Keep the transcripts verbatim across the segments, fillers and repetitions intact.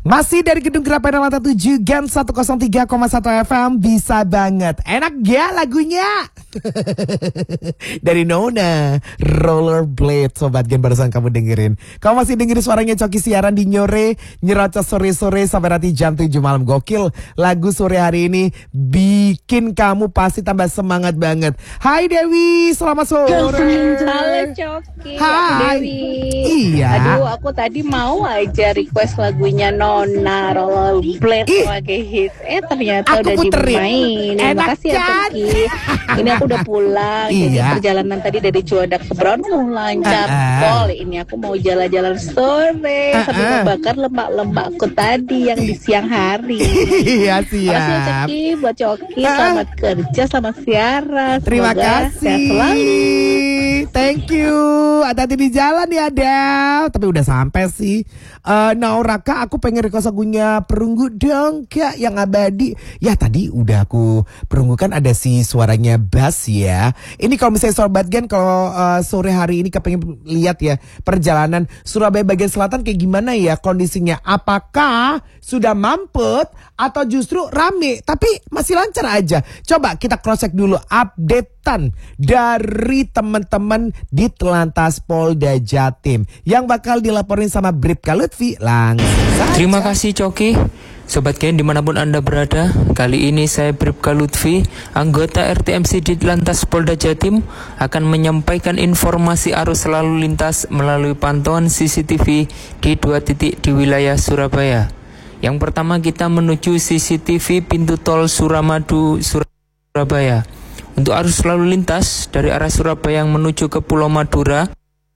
Masih dari Gedung Gerapen Mata tujuh Gen seratus tiga koma satu F M. Bisa banget. Enak ya lagunya. Dari Nona, Rollerblade. Sobat Gen barusan kamu dengerin. Kamu masih dengerin suaranya Coki siaran di Nyore Nyerocos sore-sore sampai nanti jam tujuh malam. Gokil. Lagu sore hari ini bikin kamu pasti tambah semangat banget. Hai Dewi, selamat sore. Halo Coki. Hai Dewi. Iya. Aduh, aku tadi mau aja request lagunya Nona Rollerblade sebagai hits. Eh ternyata Aku udah puterin. dimainin. Enak Makasih ya kan? Coki. Ini aku udah pulang. Jadi Iya. perjalanan tadi dari Cibadak ke Brownmore lancar. Uh-uh. Pol, ini aku mau jalan-jalan sore Uh-uh. sambil membakar lemak-lemakku tadi yang di siang hari. Iya Makasih ya siap. Coki, buat Coki. Uh-uh. Selamat kerja, selamat siaran. Terima Semoga sehat kasih. selalu. Thank you. Hati-hati di jalan ya Del. Tapi udah sampai sih. Uh, Nauraka, aku pengen request lagunya Perunggu dong Kak, yang abadi. Ya tadi udah aku perunggukan, ada si suaranya bass ya. Ini kalau misalnya Sobat Gen, kalau uh, sore hari ini kepengen lihat ya perjalanan Surabaya bagian selatan kayak gimana ya kondisinya. Apakah sudah mampet atau justru rame? Tapi masih lancar aja. Coba kita cross check dulu updatean dari teman-teman di Telantas Polda Jatim yang bakal dilaporin sama Bribka Lutfi langsung saja. Terima kasih Coki. Sobat Gen dimanapun Anda berada, kali ini saya Bribka Lutfi, anggota R T M C di Telantas Polda Jatim, akan menyampaikan informasi arus lalu lintas melalui pantauan C C T V di dua titik di wilayah Surabaya. Yang pertama kita menuju C C T V pintu tol Suramadu Surabaya. Untuk arus lalu lintas dari arah Surabaya yang menuju ke Pulau Madura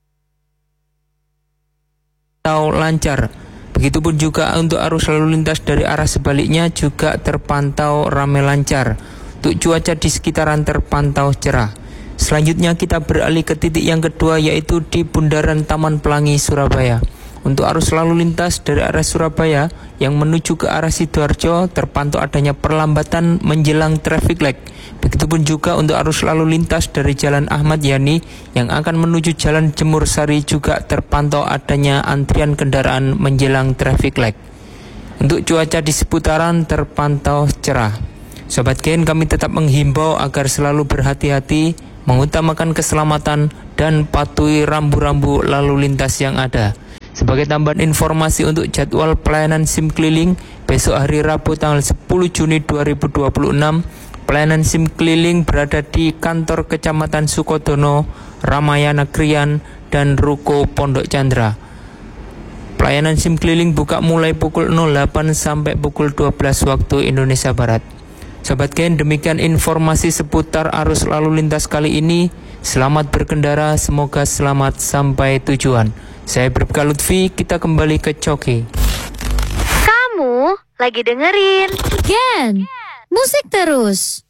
atau lancar. Begitupun juga untuk arus lalu lintas dari arah sebaliknya juga terpantau ramai lancar. Untuk cuaca di sekitaran terpantau cerah. Selanjutnya kita beralih ke titik yang kedua, yaitu di Bundaran Taman Pelangi Surabaya. Untuk arus lalu lintas dari arah Surabaya yang menuju ke arah Sidoarjo terpantau adanya perlambatan menjelang traffic light. Begitupun juga untuk arus lalu lintas dari Jalan Ahmad Yani yang akan menuju Jalan Jemur Sari juga terpantau adanya antrian kendaraan menjelang traffic light. Untuk cuaca di seputaran terpantau cerah. Sobat Gen, kami tetap menghimbau agar selalu berhati-hati, mengutamakan keselamatan dan patuhi rambu-rambu lalu lintas yang ada. Sebagai tambahan informasi untuk jadwal pelayanan SIM keliling, besok hari Rabu tanggal sepuluh Juni dua ribu dua puluh enam, pelayanan SIM keliling berada di kantor Kecamatan Sukodono, Ramayana Krian, dan Ruko Pondok Chandra. Pelayanan SIM keliling buka mulai pukul nol delapan sampai pukul dua belas waktu Indonesia Barat. Sobat Gen, demikian informasi seputar arus lalu lintas kali ini. Selamat berkendara, semoga selamat sampai tujuan. Saya Bribka Lutfi, kita kembali ke Coki. Kamu lagi dengerin Gen, musik terus.